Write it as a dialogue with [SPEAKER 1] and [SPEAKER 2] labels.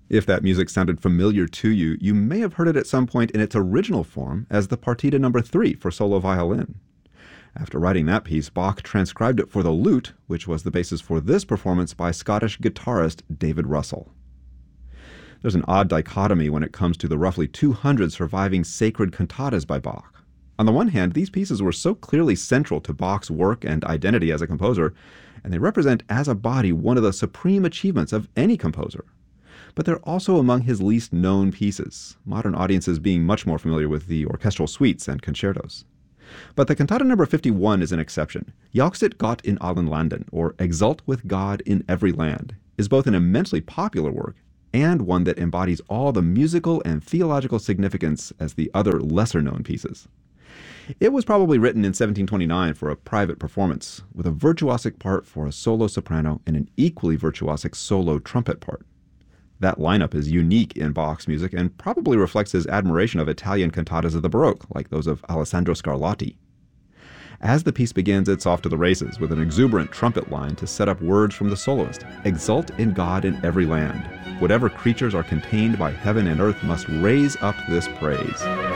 [SPEAKER 1] If that music sounded familiar to you, you may have heard it at some point in its original form as the Partita No. 3 for solo violin. After writing that piece, Bach transcribed it for the lute, which was the basis for this performance by Scottish guitarist David Russell. There's an odd dichotomy when it comes to the roughly 200 surviving sacred cantatas by Bach. On the one hand, these pieces were so clearly central to Bach's work and identity as a composer, and they represent as a body one of the supreme achievements of any composer. But they're also among his least known pieces, modern audiences being much more familiar with the orchestral suites and concertos. But the Cantata No. 51 is an exception. Jauchzet Gott in allen Landen, or Exult with God in Every Land, is both an immensely popular work and one that embodies all the musical and theological significance as the other lesser-known pieces. It was probably written in 1729 for a private performance, with a virtuosic part for a solo soprano and an equally virtuosic solo trumpet part. That lineup is unique in Bach's music and probably reflects his admiration of Italian cantatas of the Baroque, like those of Alessandro Scarlatti. As the piece begins, it's off to the races with an exuberant trumpet line to set up words from the soloist. Exult in God in every land. Whatever creatures are contained by heaven and earth must raise up this praise.